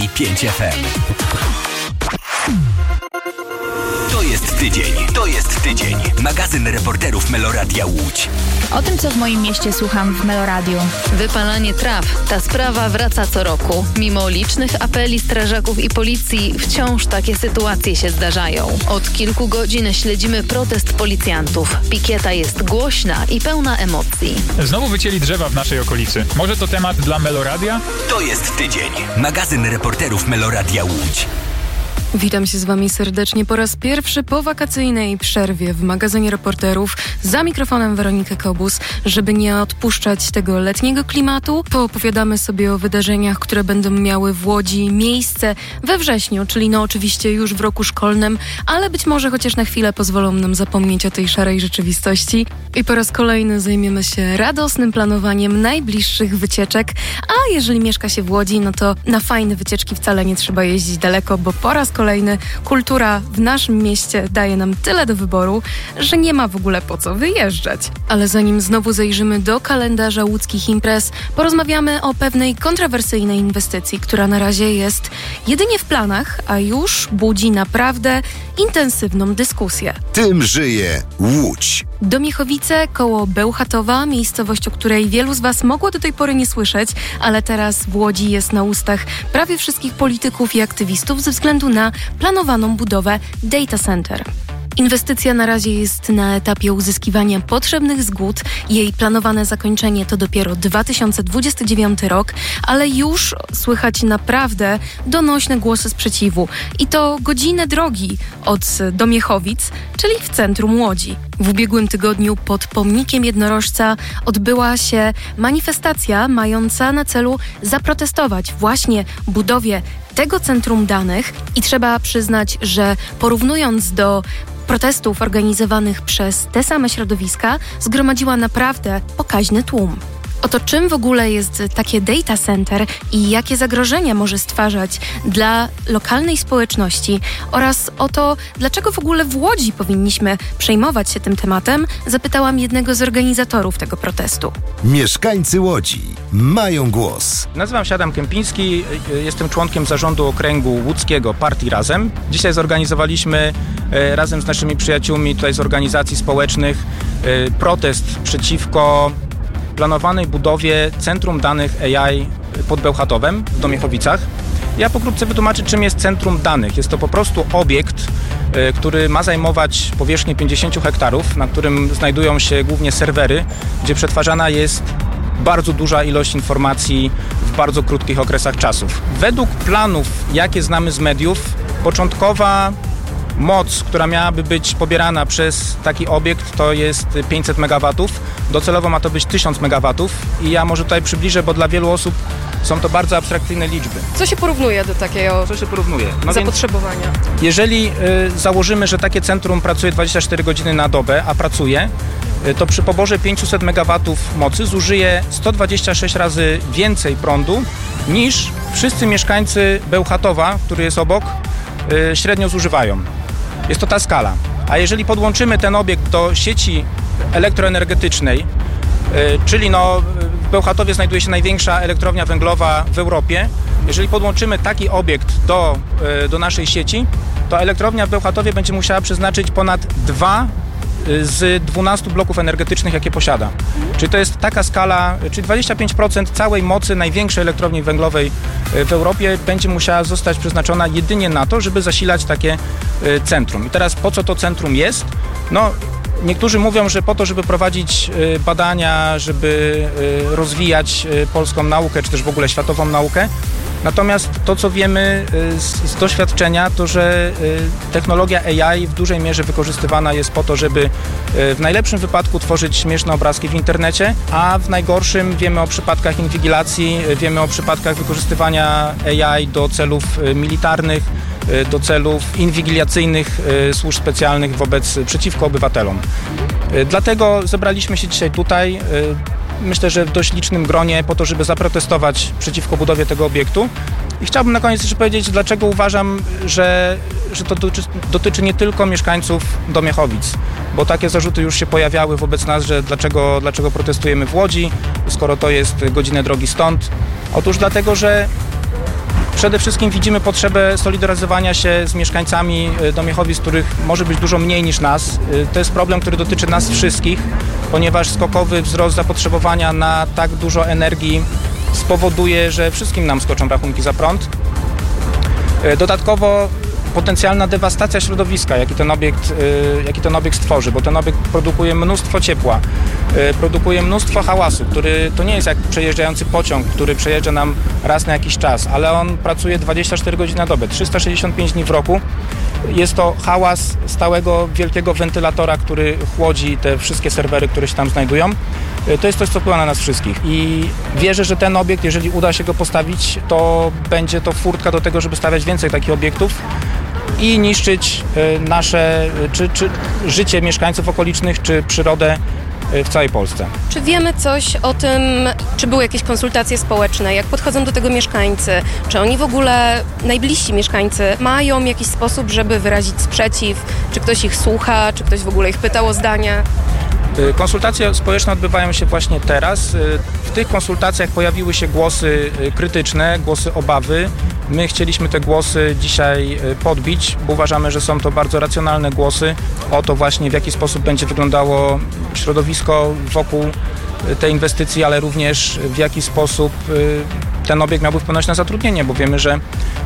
5 FM. To jest tydzień. Magazyn reporterów Meloradia Łódź. O tym, co w moim mieście słucham w Meloradiu. Wypalanie traw. Ta sprawa wraca co roku. Mimo licznych apeli strażaków i policji, wciąż takie sytuacje się zdarzają. Od kilku godzin śledzimy protest policjantów. Pikieta jest głośna i pełna emocji. Znowu wycięli drzewa w naszej okolicy. Może to temat dla Meloradia? To jest tydzień. Magazyn reporterów Meloradia Łódź. Witam się z Wami serdecznie po raz pierwszy po wakacyjnej przerwie w magazynie reporterów. Za mikrofonem Weronika Kobus. Żeby nie odpuszczać tego letniego klimatu, poopowiadamy sobie o wydarzeniach, które będą miały w Łodzi miejsce we wrześniu, czyli oczywiście już w roku szkolnym, ale być może chociaż na chwilę pozwolą nam zapomnieć o tej szarej rzeczywistości. I po raz kolejny zajmiemy się radosnym planowaniem najbliższych wycieczek, a jeżeli mieszka się w Łodzi, no to na fajne wycieczki wcale nie trzeba jeździć daleko, bo po raz kolejny kultura w naszym mieście daje nam tyle do wyboru, że nie ma w ogóle po co wyjeżdżać. Ale zanim znowu zajrzymy do kalendarza łódzkich imprez, porozmawiamy o pewnej kontrowersyjnej inwestycji, która na razie jest jedynie w planach, a już budzi naprawdę intensywną dyskusję. Tym żyje Łódź. Domiechowice koło Bełchatowa, miejscowość, o której wielu z Was mogło do tej pory nie słyszeć, ale teraz w Łodzi jest na ustach prawie wszystkich polityków i aktywistów ze względu na planowaną budowę data center. Inwestycja na razie jest na etapie uzyskiwania potrzebnych zgód. Jej planowane zakończenie to dopiero 2029 rok, ale już słychać naprawdę donośne głosy sprzeciwu. I to godzinę drogi od Domiechowic, czyli w centrum Łodzi. W ubiegłym tygodniu pod pomnikiem jednorożca odbyła się manifestacja mająca na celu zaprotestować właśnie budowie tego centrum danych i trzeba przyznać, że porównując do protestów organizowanych przez te same środowiska, zgromadziła naprawdę pokaźny tłum. Oto czym w ogóle jest takie data center i jakie zagrożenia może stwarzać dla lokalnej społeczności oraz o to, dlaczego w ogóle w Łodzi powinniśmy przejmować się tym tematem, zapytałam jednego z organizatorów tego protestu. Mieszkańcy Łodzi mają głos. Nazywam się Adam Kępiński, jestem członkiem zarządu okręgu łódzkiego Partii Razem. Dzisiaj zorganizowaliśmy razem z naszymi przyjaciółmi tutaj z organizacji społecznych protest przeciwko planowanej budowie Centrum Danych AI pod Bełchatowem w Domiechowicach. Ja pokrótce wytłumaczę, czym jest Centrum Danych. Jest to po prostu obiekt, który ma zajmować powierzchnię 50 hektarów, na którym znajdują się głównie serwery, gdzie przetwarzana jest bardzo duża ilość informacji w bardzo krótkich okresach czasów. Według planów, jakie znamy z mediów, początkowa moc, która miałaby być pobierana przez taki obiekt, to jest 500 MW. Docelowo ma to być 1000 MW i ja może tutaj przybliżę, bo dla wielu osób są to bardzo abstrakcyjne liczby. Co się porównuje do takiego zapotrzebowania? Jeżeli założymy, że takie centrum pracuje 24 godziny na dobę, a pracuje, to przy poborze 500 MW mocy zużyje 126 razy więcej prądu niż wszyscy mieszkańcy Bełchatowa, który jest obok, średnio zużywają. Jest to ta skala. A jeżeli podłączymy ten obiekt do sieci elektroenergetycznej, czyli w Bełchatowie znajduje się największa elektrownia węglowa w Europie, jeżeli podłączymy taki obiekt do naszej sieci, to elektrownia w Bełchatowie będzie musiała przeznaczyć ponad 2 z 12 bloków energetycznych, jakie posiada. Czyli to jest taka skala, czyli 25% całej mocy największej elektrowni węglowej w Europie będzie musiała zostać przeznaczona jedynie na to, żeby zasilać takie centrum. I teraz po co to centrum jest? Niektórzy mówią, że po to, żeby prowadzić badania, żeby rozwijać polską naukę, czy też w ogóle światową naukę. Natomiast to, co wiemy z doświadczenia, to że technologia AI w dużej mierze wykorzystywana jest po to, żeby w najlepszym wypadku tworzyć śmieszne obrazki w internecie, a w najgorszym wiemy o przypadkach inwigilacji, wiemy o przypadkach wykorzystywania AI do celów militarnych, do celów inwigilacyjnych służb specjalnych przeciwko obywatelom. Dlatego zebraliśmy się dzisiaj tutaj, myślę, że w dość licznym gronie, po to, żeby zaprotestować przeciwko budowie tego obiektu. I chciałbym na koniec jeszcze powiedzieć, dlaczego uważam, że to dotyczy nie tylko mieszkańców Domiechowic, bo takie zarzuty już się pojawiały wobec nas, że dlaczego protestujemy w Łodzi, skoro to jest godzinę drogi stąd. Otóż dlatego, że Przede wszystkim widzimy potrzebę solidaryzowania się z mieszkańcami Domiechowic, których może być dużo mniej niż nas. To jest problem, który dotyczy nas wszystkich, ponieważ skokowy wzrost zapotrzebowania na tak dużo energii spowoduje, że wszystkim nam skoczą rachunki za prąd. Dodatkowo potencjalna dewastacja środowiska, jaki ten obiekt stworzy, bo ten obiekt produkuje mnóstwo ciepła, produkuje mnóstwo hałasu, który to nie jest jak przejeżdżający pociąg, który przejeżdża nam raz na jakiś czas, ale on pracuje 24 godziny na dobę, 365 dni w roku. Jest to hałas stałego wielkiego wentylatora, który chłodzi te wszystkie serwery, które się tam znajdują. To jest coś, co wpływa na nas wszystkich i wierzę, że ten obiekt, jeżeli uda się go postawić, to będzie to furtka do tego, żeby stawiać więcej takich obiektów i niszczyć nasze, czy życie mieszkańców okolicznych, czy przyrodę w całej Polsce. Czy wiemy coś o tym, czy były jakieś konsultacje społeczne, jak podchodzą do tego mieszkańcy? Czy oni w ogóle, najbliżsi mieszkańcy, mają jakiś sposób, żeby wyrazić sprzeciw? Czy ktoś ich słucha? Czy ktoś w ogóle ich pytał o zdanie? Konsultacje społeczne odbywają się właśnie teraz. W tych konsultacjach pojawiły się głosy krytyczne, głosy obawy. My chcieliśmy te głosy dzisiaj podbić, bo uważamy, że są to bardzo racjonalne głosy o to właśnie, w jaki sposób będzie wyglądało środowisko wokół tej inwestycji, ale również w jaki sposób ten obiekt miałby wpłynąć na zatrudnienie, bo wiemy, że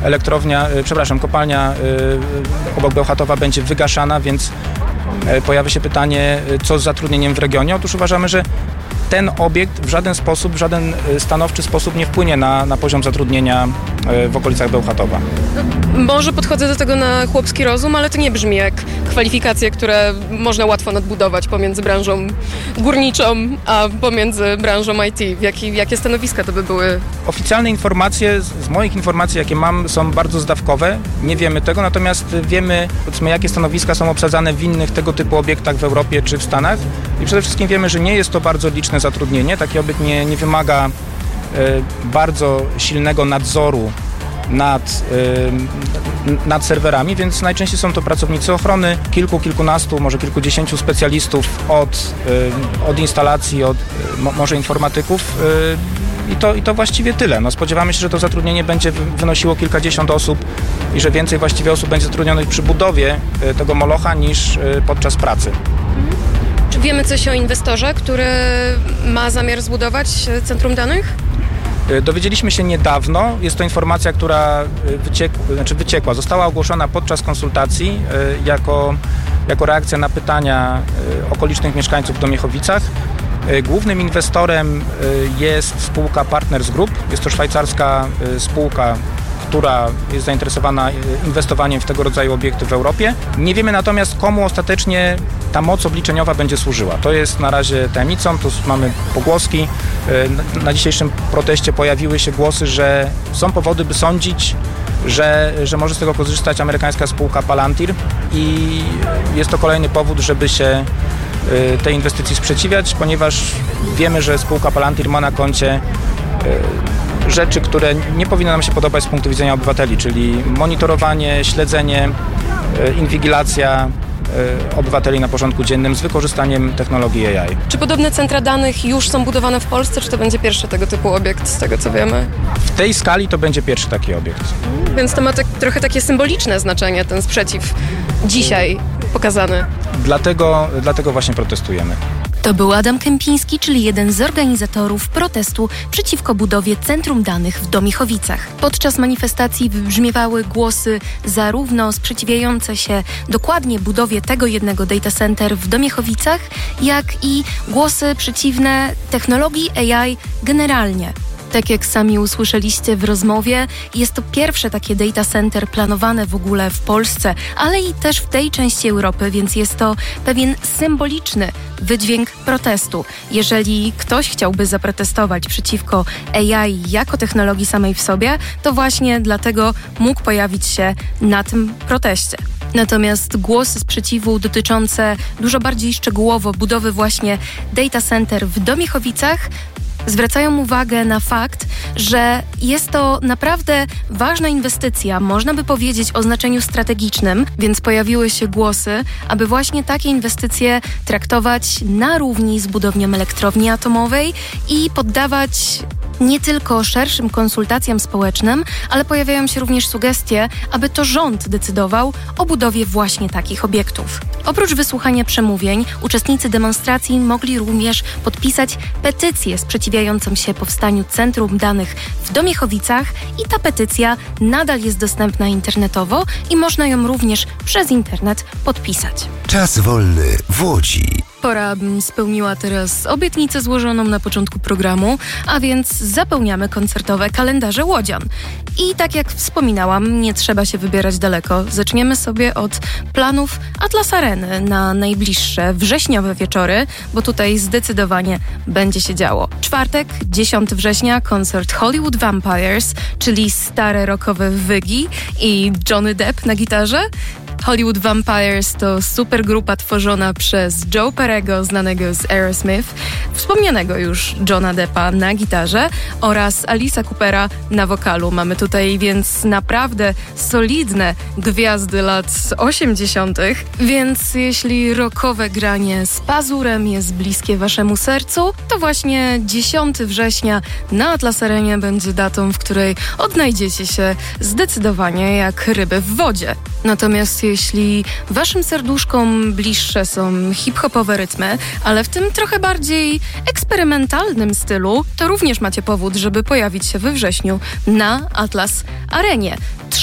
kopalnia obok Bełchatowa będzie wygaszana, więc pojawia się pytanie, co z zatrudnieniem w regionie. Otóż uważamy, że ten obiekt w żaden sposób, w żaden stanowczy sposób nie wpłynie na poziom zatrudnienia w okolicach Bełchatowa. Może podchodzę do tego na chłopski rozum, ale to nie brzmi jak kwalifikacje, które można łatwo nadbudować pomiędzy branżą górniczą, a pomiędzy branżą IT. Jakie stanowiska to by były? Oficjalne informacje, z moich informacji, jakie mam, są bardzo zdawkowe. Nie wiemy tego, natomiast wiemy, jakie stanowiska są obsadzane w innych tego typu obiektach w Europie czy w Stanach. I przede wszystkim wiemy, że nie jest to bardzo liczne zatrudnienie. Taki obiekt nie wymaga bardzo silnego nadzoru nad serwerami, więc najczęściej są to pracownicy ochrony, kilkunastu, może kilkudziesięciu specjalistów od instalacji, może informatyków i to właściwie tyle. No, spodziewamy się, że to zatrudnienie będzie wynosiło kilkadziesiąt osób i że więcej właściwie osób będzie zatrudnionych przy budowie tego molocha niż podczas pracy. Czy wiemy coś o inwestorze, który ma zamiar zbudować centrum danych? Dowiedzieliśmy się niedawno. Jest to informacja, która wyciekła. Została ogłoszona podczas konsultacji jako reakcja na pytania okolicznych mieszkańców w Domiechowicach. Głównym inwestorem jest spółka Partners Group. Jest to szwajcarska spółka, która jest zainteresowana inwestowaniem w tego rodzaju obiekty w Europie. Nie wiemy natomiast, komu ostatecznie ta moc obliczeniowa będzie służyła. To jest na razie tajemnicą, tu mamy pogłoski. Na dzisiejszym proteście pojawiły się głosy, że są powody, by sądzić, że może z tego korzystać amerykańska spółka Palantir i jest to kolejny powód, żeby się tej inwestycji sprzeciwiać, ponieważ wiemy, że spółka Palantir ma na koncie rzeczy, które nie powinny nam się podobać z punktu widzenia obywateli, czyli monitorowanie, śledzenie, inwigilacja obywateli na porządku dziennym z wykorzystaniem technologii AI. Czy podobne centra danych już są budowane w Polsce, czy to będzie pierwszy tego typu obiekt, z tego co wiemy? W tej skali to będzie pierwszy taki obiekt. Więc to ma trochę takie symboliczne znaczenie, ten sprzeciw dzisiaj pokazany. Dlatego właśnie protestujemy. To był Adam Kępiński, czyli jeden z organizatorów protestu przeciwko budowie Centrum Danych w Domiechowicach. Podczas manifestacji wybrzmiewały głosy zarówno sprzeciwiające się dokładnie budowie tego jednego data center w Domiechowicach, jak i głosy przeciwne technologii AI generalnie. Tak jak sami usłyszeliście w rozmowie, jest to pierwsze takie data center planowane w ogóle w Polsce, ale i też w tej części Europy, więc jest to pewien symboliczny wydźwięk protestu. Jeżeli ktoś chciałby zaprotestować przeciwko AI jako technologii samej w sobie, to właśnie dlatego mógł pojawić się na tym proteście. Natomiast głosy sprzeciwu dotyczące dużo bardziej szczegółowo budowy właśnie data center w Domiechowicach Zwracają uwagę na fakt, że jest to naprawdę ważna inwestycja, można by powiedzieć o znaczeniu strategicznym, więc pojawiły się głosy, aby właśnie takie inwestycje traktować na równi z budownią elektrowni atomowej i poddawać nie tylko szerszym konsultacjom społecznym, ale pojawiają się również sugestie, aby to rząd decydował o budowie właśnie takich obiektów. Oprócz wysłuchania przemówień, uczestnicy demonstracji mogli również podpisać petycję sprzeciwiającą się powstaniu Centrum Danych w Domiechowicach i ta petycja nadal jest dostępna internetowo i można ją również przez internet podpisać. Czas wolny w Łodzi. Pora, abym spełniła teraz obietnicę złożoną na początku programu, a więc zapełniamy koncertowe kalendarze łodzian. I tak jak wspominałam, nie trzeba się wybierać daleko. Zaczniemy sobie od planów Atlas Areny na najbliższe wrześniowe wieczory, bo tutaj zdecydowanie będzie się działo. Czwartek, 10 września, koncert Hollywood Vampires, czyli stare rockowe wygi i Johnny Depp na gitarze. Hollywood Vampires to supergrupa tworzona przez Joe Perego, znanego z Aerosmith, wspomnianego już Johna Deppa na gitarze oraz Alice'a Coopera na wokalu. Mamy tutaj więc naprawdę solidne gwiazdy lat 80., więc jeśli rockowe granie z pazurem jest bliskie waszemu sercu, to właśnie 10 września na Atlas Arenie będzie datą, w której odnajdziecie się zdecydowanie jak ryby w wodzie. Natomiast jeśli waszym serduszkom bliższe są hip-hopowe rytmy, ale w tym trochę bardziej eksperymentalnym stylu, to również macie powód, żeby pojawić się we wrześniu na Atlas Arenie.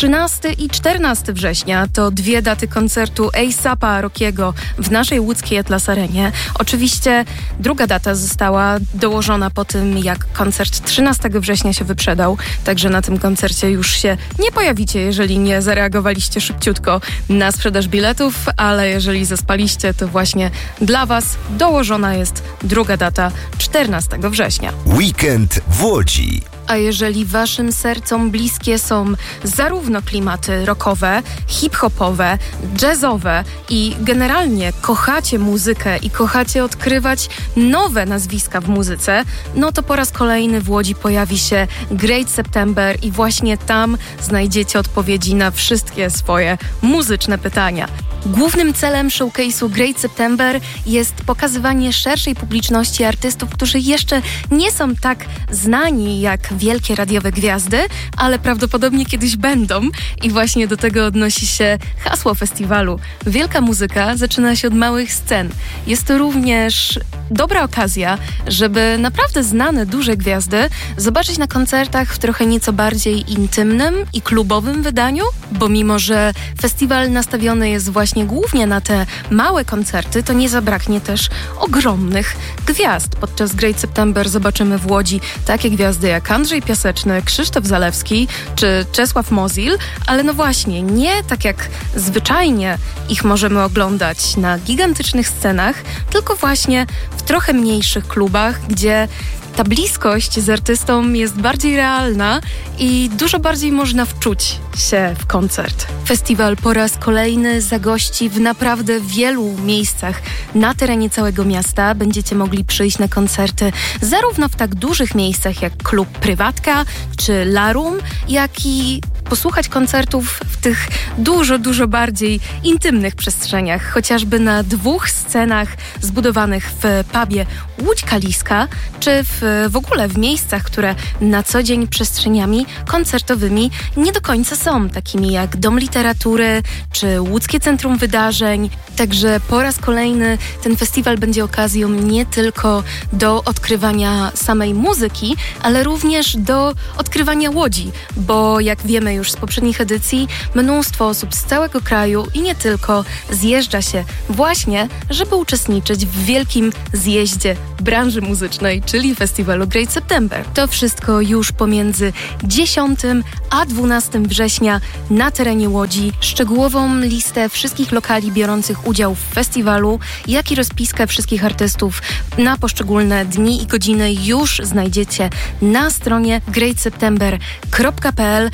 13 i 14 września to 2 daty koncertu A$AP'a Rockiego w naszej łódzkiej Atlas Arenie. Oczywiście druga data została dołożona po tym, jak koncert 13 września się wyprzedał, także na tym koncercie już się nie pojawicie, jeżeli nie zareagowaliście szybciutko na sprzedaż biletów, ale jeżeli zaspaliście, to właśnie dla was dołożona jest druga data 14 września. Weekend w Łodzi. A jeżeli waszym sercom bliskie są zarówno klimaty rockowe, hip-hopowe, jazzowe i generalnie kochacie muzykę i kochacie odkrywać nowe nazwiska w muzyce, no to po raz kolejny w Łodzi pojawi się Great September i właśnie tam znajdziecie odpowiedzi na wszystkie swoje muzyczne pytania. Głównym celem showcase'u Great September jest pokazywanie szerszej publiczności artystów, którzy jeszcze nie są tak znani jak wielkie radiowe gwiazdy, ale prawdopodobnie kiedyś będą i właśnie do tego odnosi się hasło festiwalu. Wielka muzyka zaczyna się od małych scen. Jest to również dobra okazja, żeby naprawdę znane, duże gwiazdy zobaczyć na koncertach w trochę nieco bardziej intymnym i klubowym wydaniu, bo mimo, że festiwal nastawiony jest właśnie głównie na te małe koncerty, to nie zabraknie też ogromnych gwiazd. Podczas Great September zobaczymy w Łodzi takie gwiazdy jak Andrzej Piaseczny, Krzysztof Zalewski czy Czesław Mozil, ale no właśnie, nie tak jak zwyczajnie ich możemy oglądać na gigantycznych scenach, tylko właśnie w trochę mniejszych klubach, gdzie ta bliskość z artystą jest bardziej realna i dużo bardziej można wczuć się w koncert. Festiwal po raz kolejny zagości w naprawdę wielu miejscach na terenie całego miasta. Będziecie mogli przyjść na koncerty zarówno w tak dużych miejscach jak klub Prywatka czy Larum, jak i posłuchać koncertów w tych dużo bardziej intymnych przestrzeniach, chociażby na 2 scenach zbudowanych w pubie Łódź Kaliska, czy w ogóle w miejscach, które na co dzień przestrzeniami koncertowymi nie do końca są, takimi jak Dom Literatury, czy Łódzkie Centrum Wydarzeń. Także po raz kolejny ten festiwal będzie okazją nie tylko do odkrywania samej muzyki, ale również do odkrywania Łodzi, bo jak wiemy już z poprzednich edycji, mnóstwo osób z całego kraju i nie tylko zjeżdża się właśnie, żeby uczestniczyć w wielkim zjeździe branży muzycznej, czyli festiwalu Great September. To wszystko już pomiędzy 10 a 12 września na terenie Łodzi. Szczegółową listę wszystkich lokali biorących udział w festiwalu, jak i rozpiskę wszystkich artystów na poszczególne dni i godziny już znajdziecie na stronie greatseptember.pl. No i jak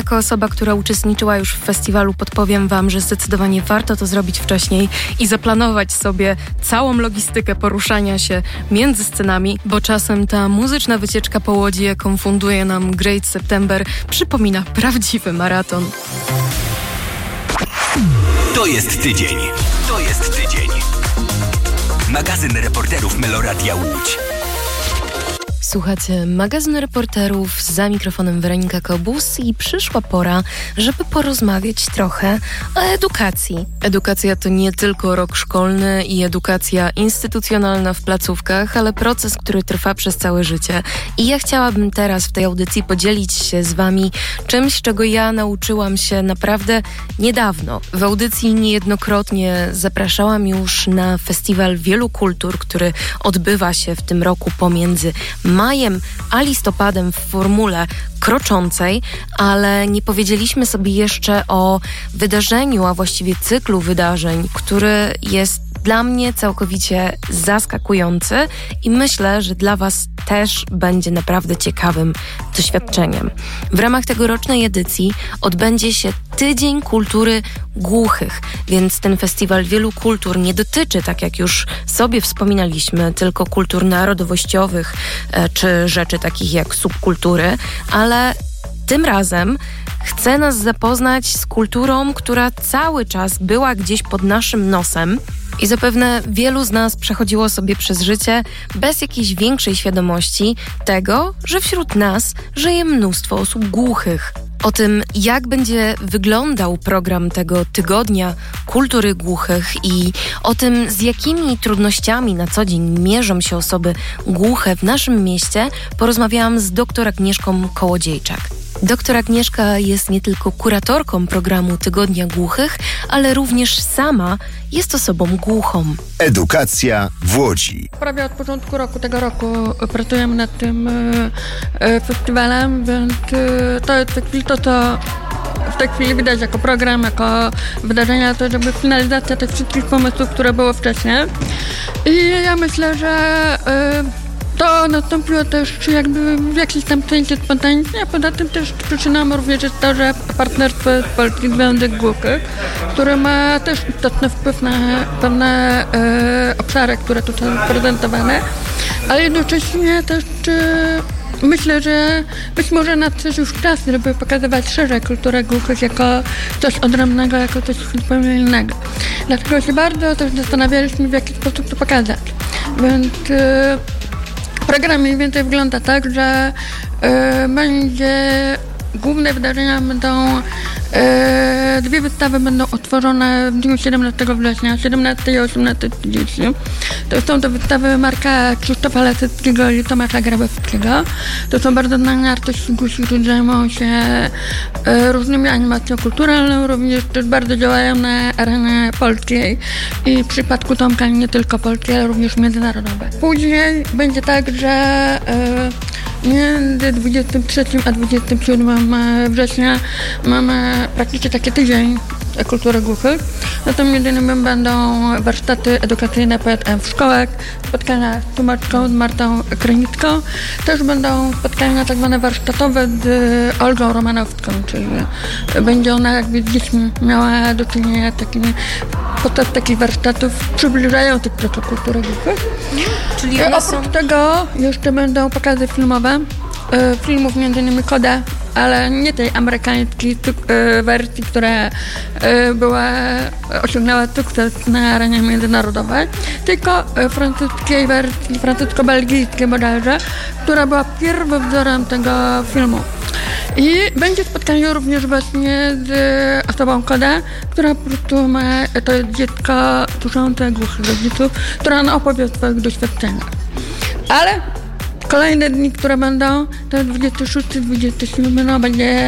jako osoba, która uczestniczyła już w festiwalu, podpowiem wam, że zdecydowanie warto to zrobić wcześniej i zaplanować sobie całą logistykę poruszania się między scenami, bo czasem ta muzyczna wycieczka po Łodzi, jaką funduje nam Great September, przypomina prawdziwy maraton. To jest tydzień. To jest tydzień. Magazyn reporterów Meloradia Łódź. Słuchacie magazynu reporterów, za mikrofonem Weronika Kobus i przyszła pora, żeby porozmawiać trochę o edukacji. Edukacja to nie tylko rok szkolny i edukacja instytucjonalna w placówkach, ale proces, który trwa przez całe życie. I ja chciałabym teraz w tej audycji podzielić się z wami czymś, czego ja nauczyłam się naprawdę niedawno. W audycji niejednokrotnie zapraszałam już na festiwal wielu kultur, który odbywa się w tym roku pomiędzy majem a listopadem w formule kroczącej, ale nie powiedzieliśmy sobie jeszcze o wydarzeniu, a właściwie cyklu wydarzeń, który jest dla mnie całkowicie zaskakujący i myślę, że dla was też będzie naprawdę ciekawym doświadczeniem. W ramach tegorocznej edycji odbędzie się Tydzień Kultury Głuchych, więc ten festiwal wielu kultur nie dotyczy, tak jak już sobie wspominaliśmy, tylko kultur narodowościowych czy rzeczy takich jak subkultury, ale tym razem chce nas zapoznać z kulturą, która cały czas była gdzieś pod naszym nosem i zapewne wielu z nas przechodziło sobie przez życie bez jakiejś większej świadomości tego, że wśród nas żyje mnóstwo osób głuchych. O tym, jak będzie wyglądał program tego Tygodnia Kultury Głuchych i o tym, z jakimi trudnościami na co dzień mierzą się osoby głuche w naszym mieście, porozmawiałam z dr Agnieszką Kołodziejczak. Doktor Agnieszka jest nie tylko kuratorką programu Tygodnia Głuchych, ale również sama jest osobą głuchą. Edukacja w Łodzi. Prawie od początku tego roku pracujemy nad tym festiwalem, więc to jest to, co w tej chwili widać jako program, jako wydarzenia, to jakby finalizacja tych wszystkich pomysłów, które było wcześniej. I ja myślę, że to nastąpiło też jakby w jakiejś tam części spontanicznie, a poza tym też przyczyną również jest to, że partnerstwo jest Polski Związek Głuchych, który ma też istotny wpływ na pewne obszary, które tu są prezentowane, ale jednocześnie też myślę, że być może nadszedł już czas, żeby pokazywać szerzej kulturę głuchych jako coś odrębnego, jako coś zupełnie innego. Dlatego się bardzo też zastanawialiśmy, w jaki sposób to pokazać. Więc program mniej więcej wygląda tak, że główne wydarzenia będą, dwie wystawy będą otworzone w dniu 17 września, 17 i 18:30. To są to wystawy Marka Krzysztofa Laseckiego i Tomasza Grabowskiego. To są bardzo znani artyści głusi, którzy zajmują się różnymi animacją kulturalną, również też bardzo działają na arenie polskiej i w przypadku Tomka nie tylko polskiej, ale również międzynarodowej. Później będzie tak, że między 23 a 27 września mamy praktycznie taki tydzień kultury głuchych. No to między innymi będą warsztaty edukacyjne PSM w szkołach, spotkania z tłumaczką, z Martą Krynicką. Też będą spotkania tak zwane warsztatowe z Olgą Romanowską, czyli będzie ona jakby z dziećmi miała do czynienia podczas takich warsztatów przybliżających trochę kulturę głuchych. Czyli oprócz tego jeszcze będą pokazy filmowe, filmów między innymi Koda, ale nie tej amerykańskiej wersji, która osiągnęła sukces na arenie międzynarodowej, tylko francuskiej wersji, francusko-belgijskiej bodajże, która była pierwowzorem tego filmu. I będzie spotkanie również właśnie z osobą Koda, która po prostu to jest dziecko słyszące głuchych rodziców, która opowie o swoich doświadczeniach. Ale kolejne dni, które będą, to jest 26, 27,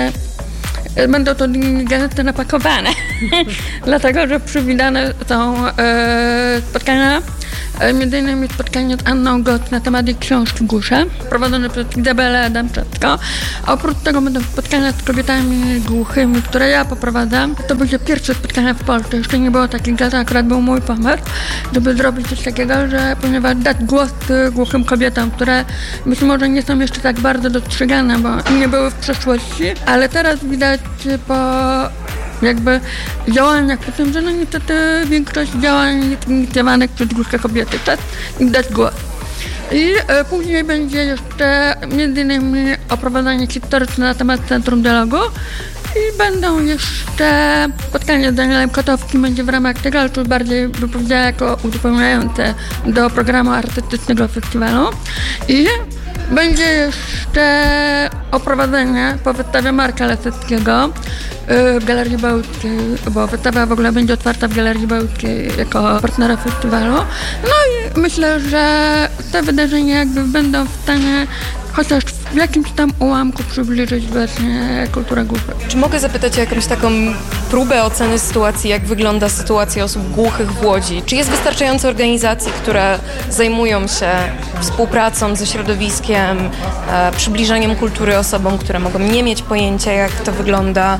będą to dni gęsto napakowane, dlatego że przewidziane są spotkania, między innymi spotkanie z Anną Gott na temat jej książki Głusze, prowadzone przez Izabelę Adamczewską. A oprócz tego będą spotkania z kobietami głuchymi, które ja poprowadzam. To będzie pierwsze spotkanie w Polsce, jeszcze nie było takiego, to akurat był mój pomysł, żeby zrobić coś takiego, że ponieważ dać głos głuchym kobietom, które być może nie są jeszcze tak bardzo dostrzegane, bo nie były w przeszłości, ale teraz widać, widać po jakby działaniach, po tym, że no niestety większość działań jest inicjowanych przez głuche kobiety. Czas im dać głos. I później będzie jeszcze m.in. oprowadzanie historyczne na temat Centrum Dialogu i będą jeszcze spotkania z Danielem Kotowskim, będzie w ramach tego, ale to bardziej bym powiedziała jako uzupełniające do programu artystycznego festiwalu. I będzie jeszcze oprowadzenie po wystawie Marka Laseckiego w Galerii Bełckiej, bo wystawa w ogóle będzie otwarta w Galerii Bełckiej jako partnera festiwalu. No i myślę, że te wydarzenia jakby będą w stanie chociaż w jakimś tam ułamku przybliżyć właśnie kulturę głuchych. Czy mogę zapytać o jakąś taką próbę oceny sytuacji, jak wygląda sytuacja osób głuchych w Łodzi? Czy jest wystarczająco organizacji, które zajmują się współpracą ze środowiskiem, przybliżaniem kultury osobom, które mogą nie mieć pojęcia, jak to wygląda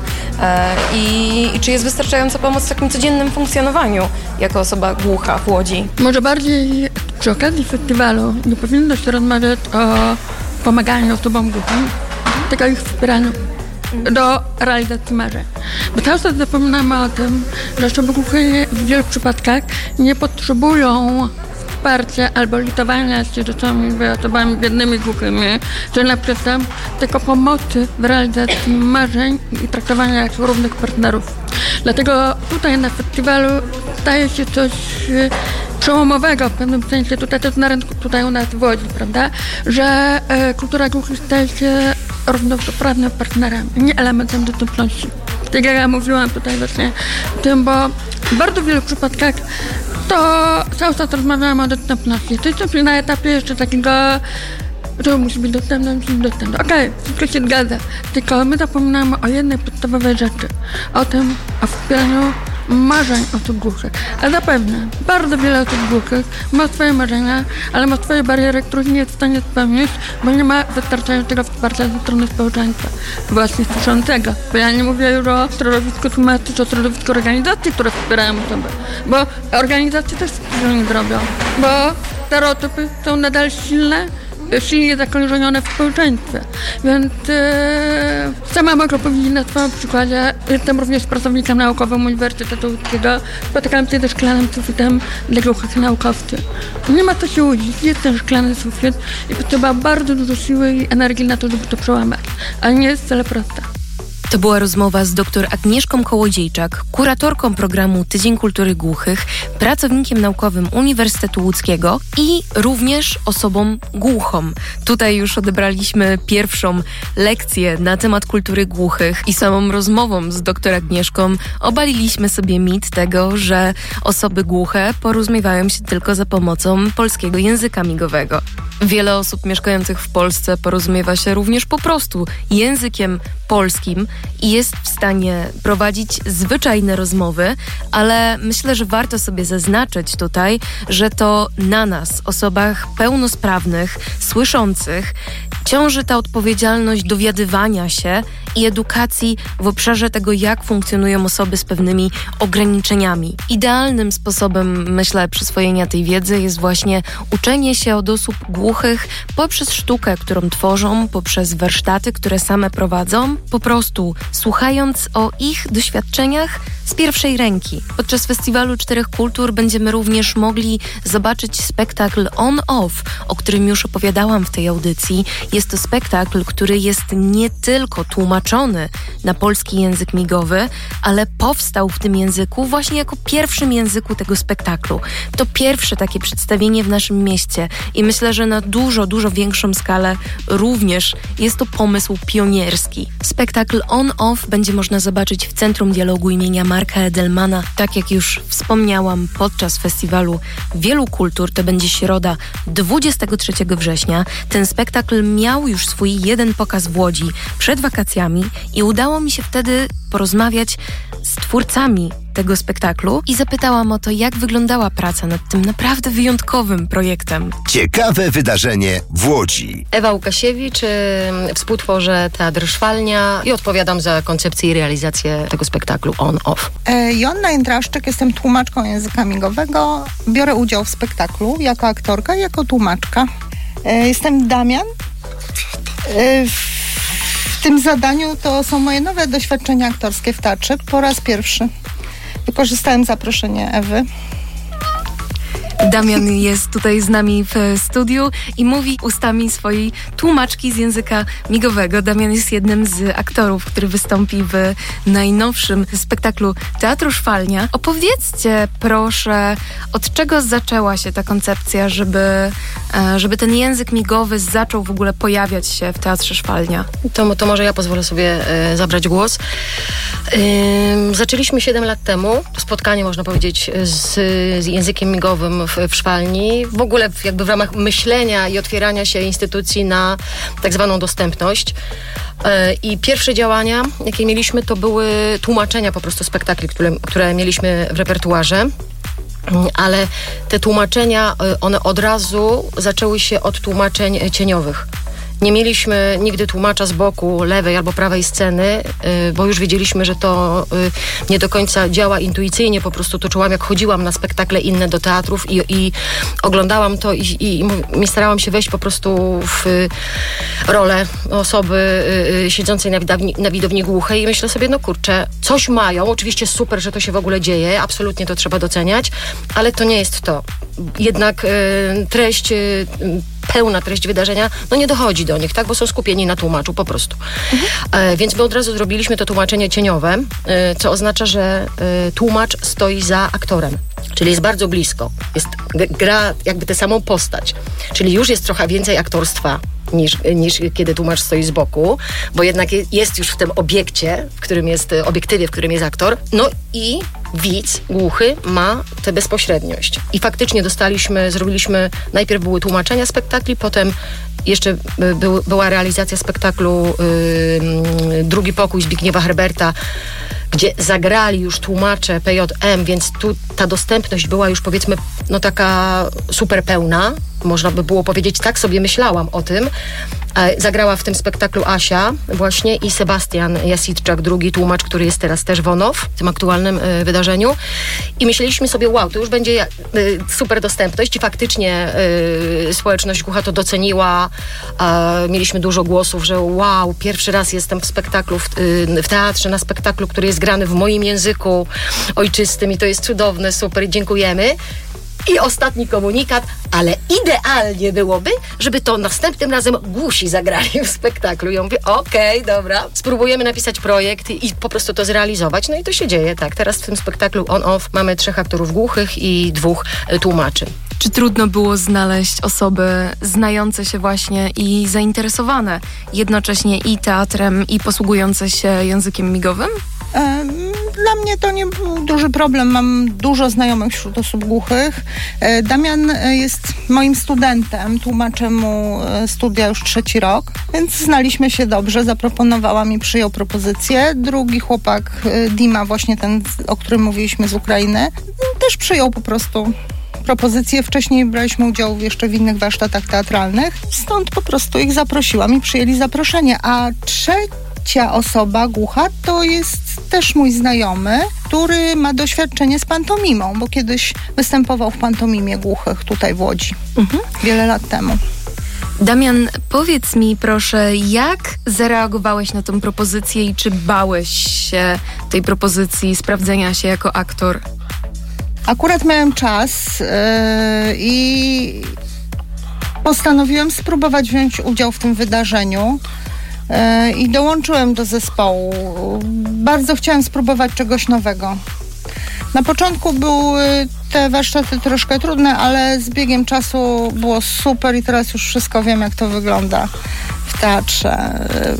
i czy jest wystarczająca pomoc w takim codziennym funkcjonowaniu jako osoba głucha w Łodzi? Może bardziej przy okazji festiwalu nie powinno się rozmawiać o pomaganiu osobom głuchym, tylko ich wspieraniu do realizacji marzeń. Bo cały czas zapominamy o tym, że osoby głuche w wielu przypadkach nie potrzebują wsparcia albo litowania się czasami z osobami biednymi głuchymi, czy na przykład tylko pomocy w realizacji marzeń i traktowania jak równych partnerów. Dlatego tutaj na festiwalu staje się coś przełomowego w pewnym sensie, tutaj też na rynku, tutaj u nas w Łodzi, prawda, że kultura głuchych staje się równoprawnym partnerem, nie elementem dostępności. Tak jak ja mówiłam tutaj właśnie o tym, bo w bardzo wielu przypadkach to cały czas rozmawiamy o dostępności. To jest na etapie jeszcze takiego, że musi być dostępne, musi być dostępne. Okej, wszystko się zgadza, tylko my zapominamy o jednej podstawowej rzeczy, o tym, o wspieraniu marzeń osób głuchych. A zapewne bardzo wiele osób głuchych ma swoje marzenia, ale ma swoje bariery, których nie jest w stanie spełnić, bo nie ma wystarczającego wsparcia ze strony społeczeństwa, właśnie słyszącego. Bo ja nie mówię już o środowisku tłumaczy, czy o środowisku organizacji, które wspierają osoby, bo organizacje też tego nie zrobią, bo stereotypy są nadal silnie zakorzenione w społeczeństwie. Więc sama mogę powiedzieć na swoim przykładzie, jestem również pracownikiem naukowym Uniwersytetu Łódzkiego, spotykam się ze szklanym sufitem dla głuchych naukowców. Nie ma co się łudzić, jest ten szklany sufit i potrzeba bardzo dużo siły i energii na to, żeby to przełamać, a nie jest wcale proste. To była rozmowa z dr Agnieszką Kołodziejczak, kuratorką programu Tydzień Kultury Głuchych, pracownikiem naukowym Uniwersytetu Łódzkiego i również osobą głuchą. Tutaj już odebraliśmy pierwszą lekcję na temat kultury głuchych i samą rozmową z dr Agnieszką obaliliśmy sobie mit tego, że osoby głuche porozumiewają się tylko za pomocą polskiego języka migowego. Wiele osób mieszkających w Polsce porozumiewa się również po prostu językiem polskim i jest w stanie prowadzić zwyczajne rozmowy, ale myślę, że warto sobie zaznaczyć tutaj, że to na nas, osobach pełnosprawnych, słyszących, ciąży ta odpowiedzialność dowiadywania się i edukacji w obszarze tego, jak funkcjonują osoby z pewnymi ograniczeniami. Idealnym sposobem, myślę, przyswojenia tej wiedzy jest właśnie uczenie się od osób głuchych poprzez sztukę, którą tworzą, poprzez warsztaty, które same prowadzą, po prostu słuchając o ich doświadczeniach z pierwszej ręki. Podczas Festiwalu Czterech Kultur będziemy również mogli zobaczyć spektakl On-Off, o którym już opowiadałam w tej audycji. Jest to spektakl, który jest nie tylko tłumaczony na polski język migowy, ale powstał w tym języku właśnie jako pierwszym języku tego spektaklu. To pierwsze takie przedstawienie w naszym mieście i myślę, że na dużo większą skalę również jest to pomysł pionierski. Spektakl On-Off będzie można zobaczyć w Centrum Dialogu imienia Marka Edelmana. Tak jak już wspomniałam, podczas Festiwalu Wielu Kultur, to będzie środa 23 września. Ten spektakl miał już swój jeden pokaz w Łodzi przed wakacjami i udało mi się wtedy porozmawiać z twórcami tego spektaklu i zapytałam o to, jak wyglądała praca nad tym naprawdę wyjątkowym projektem. Ciekawe wydarzenie w Łodzi. Ewa Łukasiewicz, współtworzę Teatr Szwalnia i odpowiadam za koncepcję i realizację tego spektaklu On-Off. Joanna Jędraszczyk, jestem tłumaczką języka migowego. Biorę udział w spektaklu jako aktorka i jako tłumaczka. Jestem Damian. W tym zadaniu to są moje nowe doświadczenia aktorskie w teatrze. Po raz pierwszy wykorzystałem zaproszenie Ewy. Damian jest tutaj z nami w studiu i mówi ustami swojej tłumaczki z języka migowego. Damian jest jednym z aktorów, który wystąpi w najnowszym spektaklu Teatru Szwalnia. Opowiedzcie proszę, od czego zaczęła się ta koncepcja, żeby ten język migowy zaczął w ogóle pojawiać się w Teatrze Szwalnia? To może ja pozwolę sobie zabrać głos. Zaczęliśmy 7 lat temu spotkanie, można powiedzieć, z językiem migowym w Szwalni. W ogóle jakby w ramach myślenia i otwierania się instytucji na tak zwaną dostępność. I pierwsze działania, jakie mieliśmy, to były tłumaczenia po prostu spektakli, które mieliśmy w repertuarze. Ale te tłumaczenia, one od razu zaczęły się od tłumaczeń cieniowych. Nie mieliśmy nigdy tłumacza z boku lewej albo prawej sceny, bo już wiedzieliśmy, że to nie do końca działa intuicyjnie. Po prostu to czułam, jak chodziłam na spektakle inne do teatrów i oglądałam to i starałam się wejść po prostu w rolę osoby siedzącej na widowni głuchej i myślę sobie, no kurczę, coś mają. Oczywiście super, że to się w ogóle dzieje. Absolutnie to trzeba doceniać, ale to nie jest to. Jednak pełna treść wydarzenia, no nie dochodzi do nich, tak? Bo są skupieni na tłumaczu po prostu. Więc my od razu zrobiliśmy to tłumaczenie cieniowe, co oznacza, że tłumacz stoi za aktorem. Czyli jest bardzo blisko. Gra jakby tę samą postać. Czyli już jest trochę więcej aktorstwa niż kiedy tłumacz stoi z boku, bo jednak jest już w tym obiektywie, w którym jest aktor. No i widz głuchy ma tę bezpośredniość. I faktycznie zrobiliśmy, najpierw były tłumaczenia spektakli, potem jeszcze była realizacja spektaklu Drugi pokój Zbigniewa Herberta, gdzie zagrali już tłumacze PJM, więc tu ta dostępność była już, powiedzmy, no taka super pełna. Można by było powiedzieć, tak sobie myślałam o tym. Zagrała w tym spektaklu Asia właśnie i Sebastian Jasitczak, drugi tłumacz, który jest teraz też w ONOW, w tym aktualnym wydarzeniu. I myśleliśmy sobie, wow, to już będzie super dostępność i faktycznie społeczność głucha to doceniła. Mieliśmy dużo głosów, że wow, pierwszy raz jestem w spektaklu, w teatrze, na spektaklu, który jest grany w moim języku ojczystym i to jest cudowne, super, dziękujemy. I ostatni komunikat, ale idealnie byłoby, żeby to następnym razem głusi zagrali w spektaklu. I ja mówię, okej, dobra, spróbujemy napisać projekt i po prostu to zrealizować. No i to się dzieje, tak. Teraz w tym spektaklu on-off mamy 3 aktorów głuchych i 2 tłumaczy. Czy trudno było znaleźć osoby znające się właśnie i zainteresowane jednocześnie i teatrem, i posługujące się językiem migowym? Dla mnie to nie był duży problem. Mam dużo znajomych wśród osób głuchych. Damian jest moim studentem. Tłumaczę mu studia już 3. rok, więc znaliśmy się dobrze. Zaproponowała mi, przyjął propozycję. Drugi chłopak, Dima, właśnie ten, o którym mówiliśmy, z Ukrainy, też przyjął po prostu propozycje. Wcześniej braliśmy udział jeszcze w innych warsztatach teatralnych. Stąd po prostu ich zaprosiłam i przyjęli zaproszenie. A trzecia osoba głucha to jest też mój znajomy, który ma doświadczenie z pantomimą, bo kiedyś występował w pantomimie głuchych tutaj w Łodzi. Wiele lat temu. Damian, powiedz mi proszę, jak zareagowałeś na tę propozycję i czy bałeś się tej propozycji sprawdzenia się jako aktor? Akurat miałem czas i postanowiłem spróbować wziąć udział w tym wydarzeniu i dołączyłem do zespołu. Bardzo chciałem spróbować czegoś nowego. Na początku były te warsztaty troszkę trudne, ale z biegiem czasu było super i teraz już wszystko wiem, jak to wygląda w teatrze.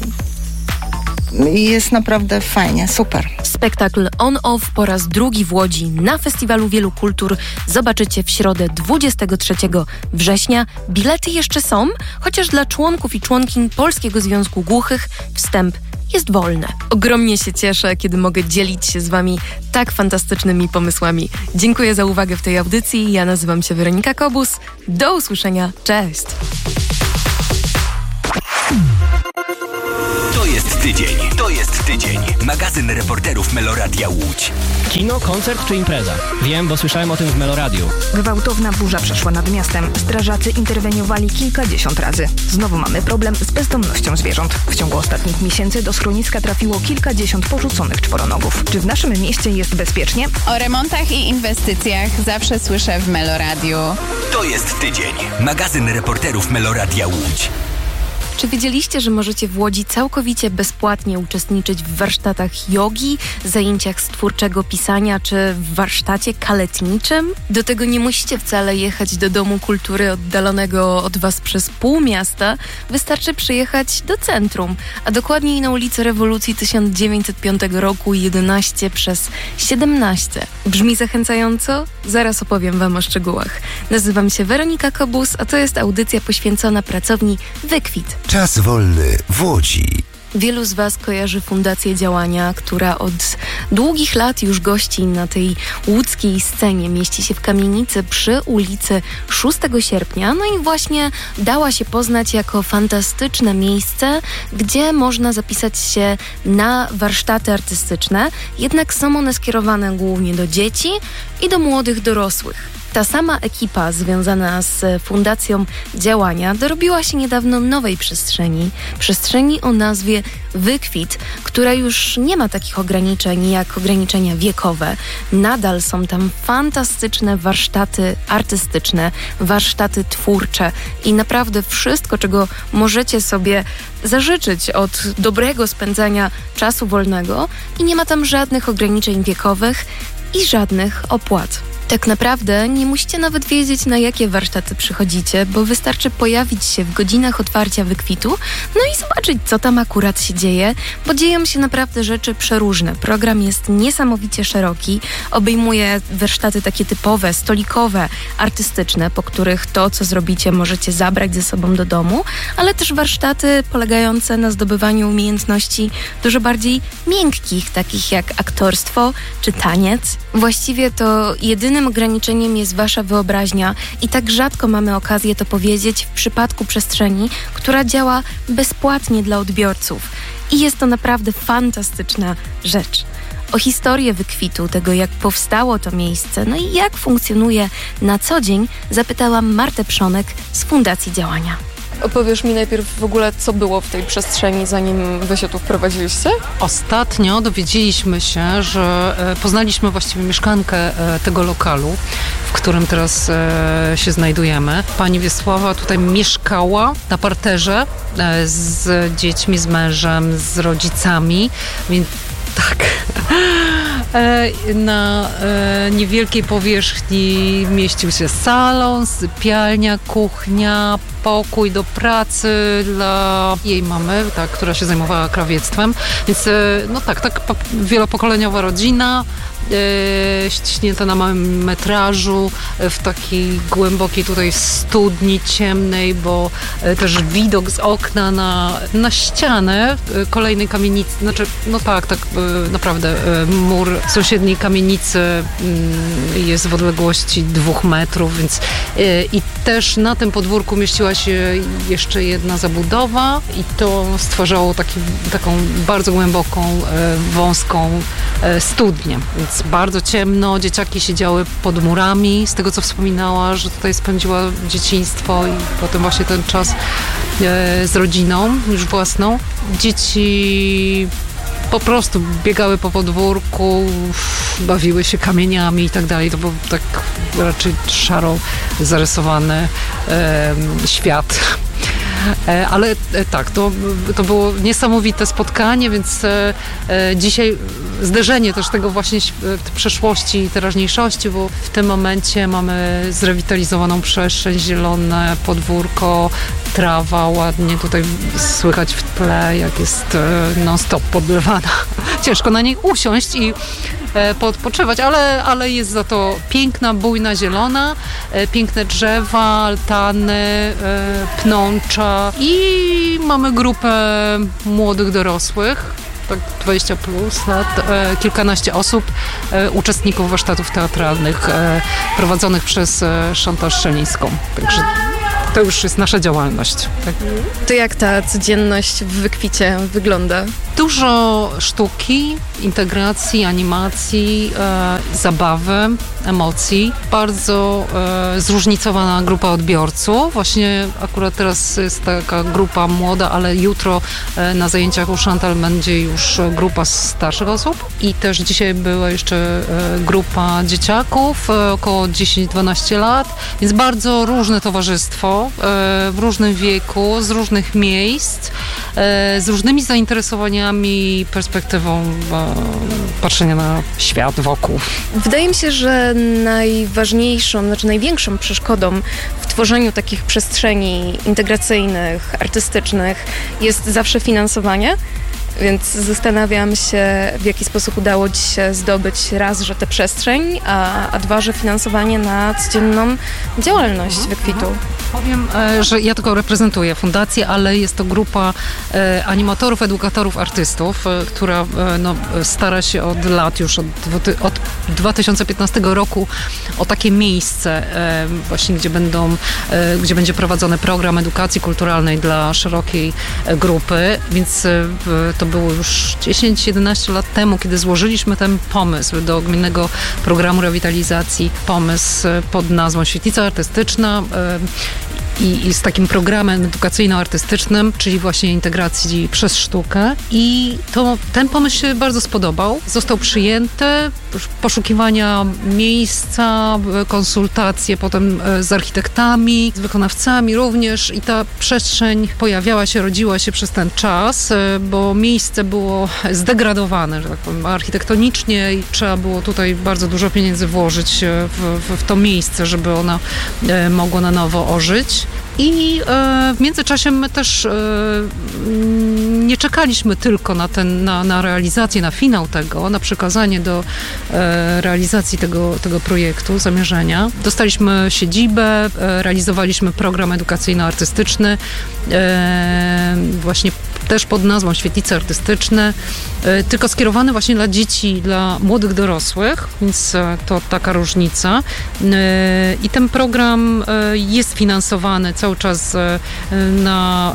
I jest naprawdę fajnie, super. Spektakl On-Off po raz drugi w Łodzi na Festiwalu Wielu Kultur zobaczycie w środę 23 września. Bilety jeszcze są, chociaż dla członków i członkiń Polskiego Związku Głuchych wstęp jest wolny. Ogromnie się cieszę, kiedy mogę dzielić się z wami tak fantastycznymi pomysłami. Dziękuję za uwagę w tej audycji. Ja nazywam się Weronika Kobus. Do usłyszenia. Cześć! To jest tydzień. To jest tydzień. Magazyn reporterów Meloradia Łódź. Kino, koncert czy impreza? Wiem, bo słyszałem o tym w Meloradiu. Gwałtowna burza przeszła nad miastem. Strażacy interweniowali kilkadziesiąt razy. Znowu mamy problem z bezdomnością zwierząt. W ciągu ostatnich miesięcy do schroniska trafiło kilkadziesiąt porzuconych czworonogów. Czy w naszym mieście jest bezpiecznie? O remontach i inwestycjach zawsze słyszę w Meloradiu. To jest tydzień. Magazyn reporterów Meloradia Łódź. Czy wiedzieliście, że możecie w Łodzi całkowicie bezpłatnie uczestniczyć w warsztatach jogi, zajęciach z twórczego pisania czy w warsztacie kaletniczym? Do tego nie musicie wcale jechać do Domu Kultury oddalonego od was przez pół miasta. Wystarczy przyjechać do centrum, a dokładniej na ulicę Rewolucji 1905 roku 11 przez 17. Brzmi zachęcająco? Zaraz opowiem wam o szczegółach. Nazywam się Weronika Kobus, a to jest audycja poświęcona pracowni Wykwit. Czas wolny w Łodzi. Wielu z was kojarzy Fundację Działania, która od długich lat już gości na tej łódzkiej scenie. Mieści się w kamienicy przy ulicy 6 sierpnia. No i właśnie dała się poznać jako fantastyczne miejsce, gdzie można zapisać się na warsztaty artystyczne. Jednak są one skierowane głównie do dzieci i do młodych dorosłych. Ta sama ekipa związana z Fundacją Działania dorobiła się niedawno nowej przestrzeni o nazwie Wykwit, która już nie ma takich ograniczeń jak ograniczenia wiekowe. Nadal są tam fantastyczne warsztaty artystyczne, warsztaty twórcze i naprawdę wszystko, czego możecie sobie zażyczyć od dobrego spędzania czasu wolnego i nie ma tam żadnych ograniczeń wiekowych i żadnych opłat. Tak naprawdę nie musicie nawet wiedzieć, na jakie warsztaty przychodzicie, bo wystarczy pojawić się w godzinach otwarcia Wykwitu, no i zobaczyć, co tam akurat się dzieje, bo dzieją się naprawdę rzeczy przeróżne. Program jest niesamowicie szeroki, obejmuje warsztaty takie typowe, stolikowe, artystyczne, po których to, co zrobicie, możecie zabrać ze sobą do domu, ale też warsztaty polegające na zdobywaniu umiejętności dużo bardziej miękkich, takich jak aktorstwo czy taniec. Właściwie to jedynym ograniczeniem jest wasza wyobraźnia i tak rzadko mamy okazję to powiedzieć w przypadku przestrzeni, która działa bezpłatnie dla odbiorców. I jest to naprawdę fantastyczna rzecz. O historię Wykwitu, tego jak powstało to miejsce, no i jak funkcjonuje na co dzień, zapytałam Martę Przonek z Fundacji Działania. Opowiesz mi najpierw w ogóle, co było w tej przestrzeni, zanim wy się tu wprowadziliście? Ostatnio dowiedzieliśmy się, że poznaliśmy właściwie mieszkankę tego lokalu, w którym teraz się znajdujemy. Pani Wiesława tutaj mieszkała na parterze z dziećmi, z mężem, z rodzicami, więc tak. Na niewielkiej powierzchni mieścił się salon, sypialnia, kuchnia, pokój do pracy dla jej mamy, tak, która się zajmowała krawiectwem. Więc no tak wielopokoleniowa rodzina, ściśnięta na małym metrażu, w takiej głębokiej tutaj studni ciemnej, bo też widok z okna na ścianę kolejnej kamienicy, naprawdę mur sąsiedniej kamienicy jest w odległości 2 metrów, więc i też na tym podwórku mieściła się jeszcze jedna zabudowa i to stwarzało taką bardzo głęboką, wąską studnię. Więc bardzo ciemno, dzieciaki siedziały pod murami, z tego co wspominała, że tutaj spędziła dzieciństwo i potem właśnie ten czas z rodziną już własną. Dzieci po prostu biegały po podwórku, bawiły się kamieniami i tak dalej. To był tak raczej szaro zarysowany świat. Ale tak, to było niesamowite spotkanie, więc dzisiaj zderzenie też tego właśnie przeszłości i teraźniejszości, bo w tym momencie mamy zrewitalizowaną przestrzeń, zielone podwórko, trawa ładnie tutaj słychać w tle, jak jest non-stop podlewana. Ciężko na niej usiąść i podpoczywać, ale jest za to piękna, bujna, zielona, piękne drzewa, altany, pnącza i mamy grupę młodych dorosłych, tak 20 plus lat, kilkanaście osób, uczestników warsztatów teatralnych prowadzonych przez Szantę Szczelińską. Także to już jest nasza działalność. Tak? To jak ta codzienność w Wykwicie wygląda? Dużo sztuki, integracji, animacji, zabawy, emocji. Bardzo zróżnicowana grupa odbiorców. Właśnie akurat teraz jest taka grupa młoda, ale jutro na zajęciach u Chantal będzie już grupa starszych osób. I też dzisiaj była jeszcze grupa dzieciaków, około 10-12 lat. Więc bardzo różne towarzystwo, w różnym wieku, z różnych miejsc, z różnymi zainteresowaniami, perspektywą patrzenia na świat wokół. Wydaje mi się, że największą przeszkodą w tworzeniu takich przestrzeni integracyjnych, artystycznych jest zawsze finansowanie. Więc zastanawiam się, w jaki sposób udało Ci się zdobyć raz, że tę przestrzeń, a dwa, że finansowanie na codzienną działalność Wykwitu. Powiem, że ja tylko reprezentuję fundację, ale jest to grupa animatorów, edukatorów, artystów, która stara się od lat, już od 2015 roku o takie miejsce właśnie, gdzie będzie prowadzony program edukacji kulturalnej dla szerokiej grupy, więc to było już 10-11 lat temu, kiedy złożyliśmy ten pomysł do Gminnego Programu Rewitalizacji, pomysł pod nazwą Świetlica Artystyczna i z takim programem edukacyjno-artystycznym, czyli właśnie integracji przez sztukę. I ten pomysł się bardzo spodobał. Został przyjęty, poszukiwania miejsca, konsultacje potem z architektami, z wykonawcami również i ta przestrzeń rodziła się przez ten czas, bo miejsce było zdegradowane, że tak powiem, architektonicznie i trzeba było tutaj bardzo dużo pieniędzy włożyć w to miejsce, żeby ono mogło na nowo ożyć. I w międzyczasie my też nie czekaliśmy tylko na realizację, na finał tego, na przekazanie do realizacji tego projektu, zamierzenia. Dostaliśmy siedzibę, realizowaliśmy program edukacyjno-artystyczny, właśnie też pod nazwą Świetlice Artystyczne, tylko skierowany właśnie dla dzieci, dla młodych dorosłych, więc to taka różnica. I ten program jest finansowany cały czas na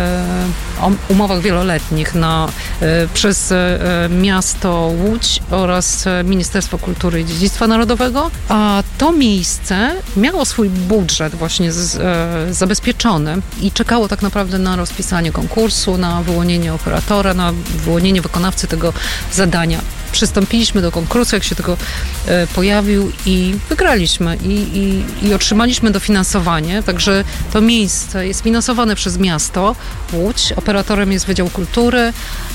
umowach wieloletnich przez miasto Łódź oraz Ministerstwo Kultury i Dziedzictwa Narodowego, a to miejsce miało swój budżet właśnie zabezpieczony i czekało tak naprawdę na rozpisanie konkursu, na wyłonienie operatora, na wyłonienie wykonawcy tego zadania. Przystąpiliśmy do konkursu, jak się tego pojawił i wygraliśmy i otrzymaliśmy dofinansowanie, także to miejsce jest finansowane przez miasto Łódź, operatorem jest Wydział Kultury,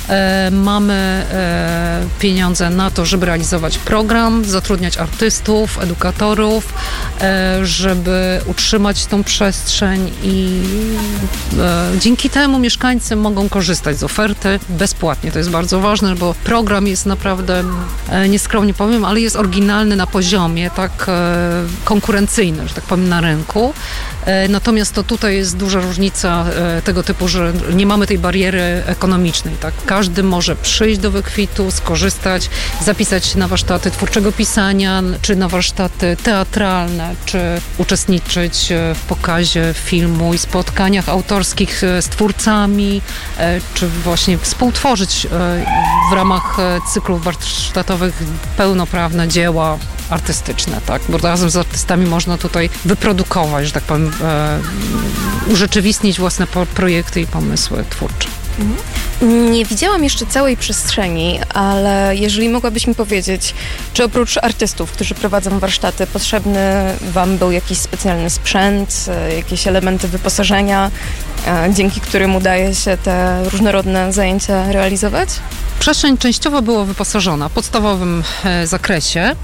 mamy pieniądze na to, żeby realizować program, zatrudniać artystów, edukatorów, żeby utrzymać tą przestrzeń i dzięki temu mieszkańcy mogą korzystać z oferty bezpłatnie. To jest bardzo ważne, bo program jest naprawdę, nieskromnie powiem, ale jest oryginalny na poziomie tak konkurencyjnym, że tak powiem, na rynku. Natomiast to tutaj jest duża różnica tego typu, że nie mamy tej bariery ekonomicznej. Tak? Każdy może przyjść do Wykwitu, skorzystać, zapisać się na warsztaty twórczego pisania, czy na warsztaty teatralne, czy uczestniczyć w pokazie filmu i spotkaniach autorskich z twórcami, czy właśnie współtworzyć w ramach cyklów warsztatowych pełnoprawne dzieła artystyczne, tak? Bo razem z artystami można tutaj wyprodukować, że tak powiem, urzeczywistnić własne projekty i pomysły twórcze. Nie widziałam jeszcze całej przestrzeni, ale jeżeli mogłabyś mi powiedzieć, czy oprócz artystów, którzy prowadzą warsztaty, potrzebny Wam był jakiś specjalny sprzęt, jakieś elementy wyposażenia, dzięki którym udaje się te różnorodne zajęcia realizować? Przestrzeń częściowo była wyposażona w podstawowym zakresie.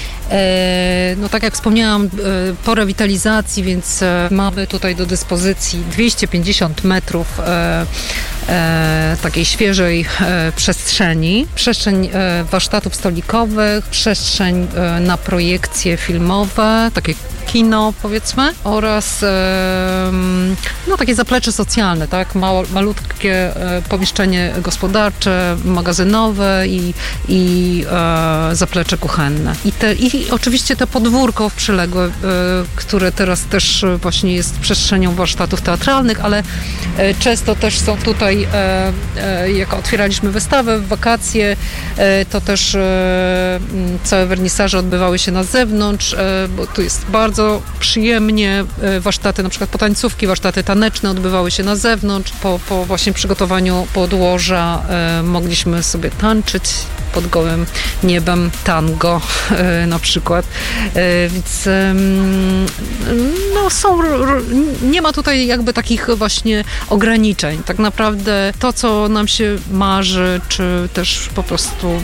No tak jak wspomniałam, po rewitalizacji, więc mamy tutaj do dyspozycji 250 metrów takiej świeżej przestrzeni. Przestrzeń warsztatów stolikowych, przestrzeń na projekcje filmowe, takie kino, powiedzmy, oraz takie zaplecze socjalne, tak? Malutkie pomieszczenie gospodarcze, magazynowe i zaplecze kuchenne. I oczywiście te podwórko przyległe, które teraz też właśnie jest przestrzenią warsztatów teatralnych, ale często też są tutaj, jak otwieraliśmy wystawę w wakacje, to też całe wernisaże odbywały się na zewnątrz, bo tu jest bardzo przyjemnie. Warsztaty, na przykład potańcówki, warsztaty taneczne odbywały się na zewnątrz. Po właśnie przygotowaniu podłoża mogliśmy sobie tańczyć pod gołym niebem, tango na przykład. Więc nie ma tutaj jakby takich właśnie ograniczeń. Tak naprawdę to, co nam się marzy, czy też po prostu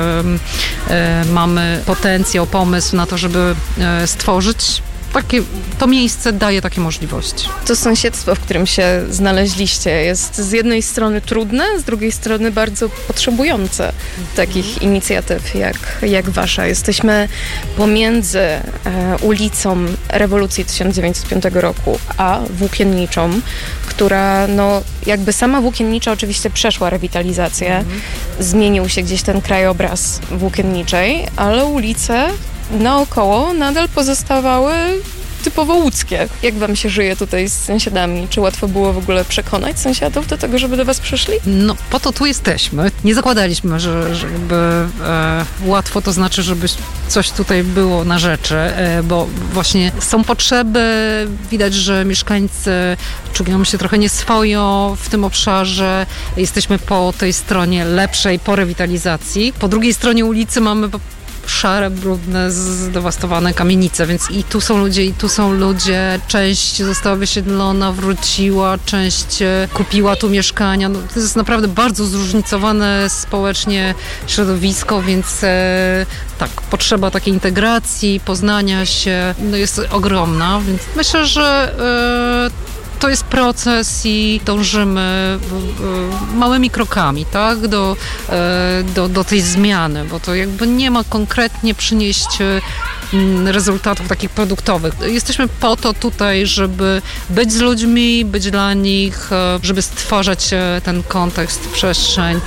mamy potencjał, pomysł na to, żeby stworzyć to miejsce daje takie możliwości. To sąsiedztwo, w którym się znaleźliście, jest z jednej strony trudne, z drugiej strony bardzo potrzebujące takich inicjatyw jak wasza. Jesteśmy pomiędzy ulicą Rewolucji 1905 roku a Włókienniczą, która jakby sama Włókiennicza oczywiście przeszła rewitalizację. Zmienił się gdzieś ten krajobraz Włókienniczej, ale ulice naokoło nadal pozostawały typowo łódzkie. Jak wam się żyje tutaj z sąsiadami? Czy łatwo było w ogóle przekonać sąsiadów do tego, żeby do was przyszli? Po to tu jesteśmy. Nie zakładaliśmy, że łatwo to znaczy, żeby coś tutaj było na rzeczy, bo właśnie są potrzeby. Widać, że mieszkańcy czują się trochę nieswojo w tym obszarze. Jesteśmy po tej stronie lepszej, po rewitalizacji. Po drugiej stronie ulicy mamy szare, brudne, zdewastowane kamienice, więc i tu są ludzie, część została wysiedlona, wróciła, część kupiła tu mieszkania. To jest naprawdę bardzo zróżnicowane społecznie środowisko, więc potrzeba takiej integracji, poznania się jest ogromna, więc myślę, że to jest proces i dążymy małymi krokami, tak, do tej zmiany, bo to jakby nie ma konkretnie przynieść rezultatów takich produktowych. Jesteśmy po to tutaj, żeby być z ludźmi, być dla nich, żeby stwarzać ten kontekst, przestrzeń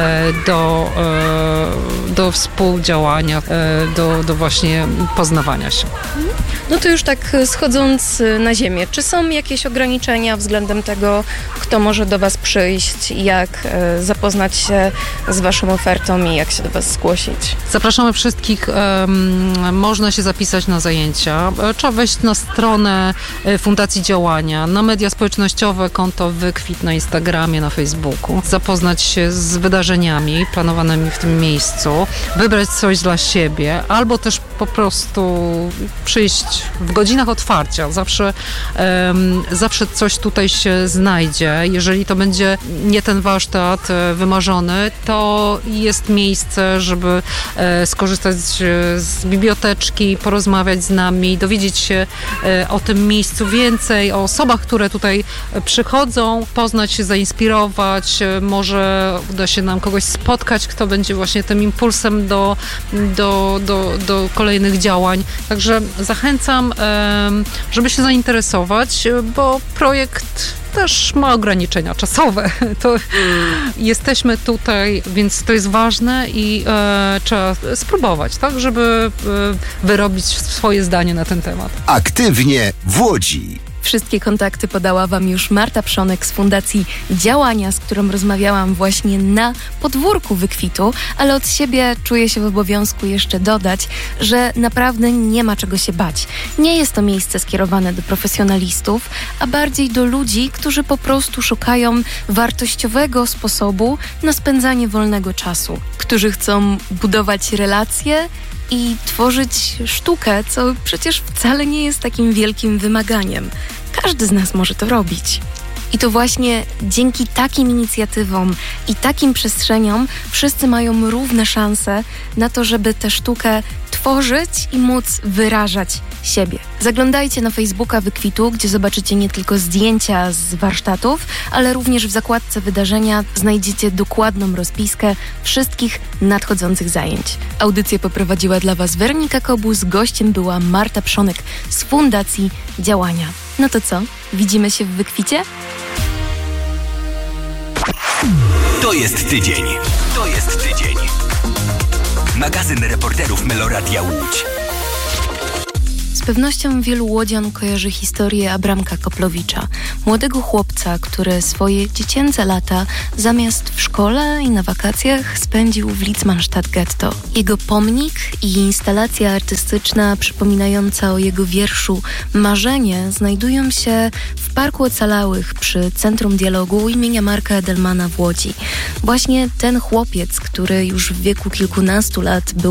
do współdziałania, do właśnie poznawania się. No to już tak schodząc na ziemię, czy są jakieś ograniczenia względem tego, kto może do was przyjść, jak zapoznać się z waszą ofertą i jak się do was zgłosić? Zapraszamy wszystkich. Można się zapisać na zajęcia. Trzeba wejść na stronę Fundacji Działania, na media społecznościowe, konto Wykwit na Instagramie, na Facebooku. Zapoznać się z wydarzeniami planowanymi w tym miejscu, wybrać coś dla siebie, albo też po prostu przyjść w godzinach otwarcia. Zawsze coś tutaj się znajdzie. Jeżeli to będzie nie ten warsztat wymarzony, to jest miejsce, żeby skorzystać z biblioteczki, porozmawiać z nami, dowiedzieć się o tym miejscu więcej, o osobach, które tutaj przychodzą, poznać się, zainspirować. Może uda się nam kogoś spotkać, kto będzie właśnie tym impulsem do kolejnych działań. Także zachęcam, żeby się zainteresować, bo projekt też ma ograniczenia czasowe. To jesteśmy tutaj, więc to jest ważne i trzeba spróbować, tak, żeby wyrobić swoje zdanie na ten temat. Aktywnie w Łodzi. Wszystkie kontakty podała wam już Marta Przonek z Fundacji Działania, z którą rozmawiałam właśnie na podwórku Wykwitu, ale od siebie czuję się w obowiązku jeszcze dodać, że naprawdę nie ma czego się bać. Nie jest to miejsce skierowane do profesjonalistów, a bardziej do ludzi, którzy po prostu szukają wartościowego sposobu na spędzanie wolnego czasu, którzy chcą budować relacje i tworzyć sztukę, co przecież wcale nie jest takim wielkim wymaganiem. Każdy z nas może to robić. I to właśnie dzięki takim inicjatywom i takim przestrzeniom wszyscy mają równe szanse na to, żeby tę sztukę tworzyć tworzyć i móc wyrażać siebie. Zaglądajcie na Facebooka Wykwitu, gdzie zobaczycie nie tylko zdjęcia z warsztatów, ale również w zakładce wydarzenia znajdziecie dokładną rozpiskę wszystkich nadchodzących zajęć. Audycję poprowadziła dla Was Weronika Kobus, gościem była Marta Przonek z Fundacji Działania. No to co? Widzimy się w Wykwicie? To jest tydzień. To jest tydzień. Magazyn reporterów Meloradia Łódź. Z pewnością wielu łodzian kojarzy historię Abramka Koplowicza, młodego chłopca, który swoje dziecięce lata zamiast w szkole i na wakacjach spędził w Litzmannstadt Getto. Jego pomnik i instalacja artystyczna przypominająca o jego wierszu Marzenie znajdują się w Parku Ocalałych przy Centrum Dialogu imienia Marka Edelmana w Łodzi. Właśnie ten chłopiec, który już w wieku kilkunastu lat był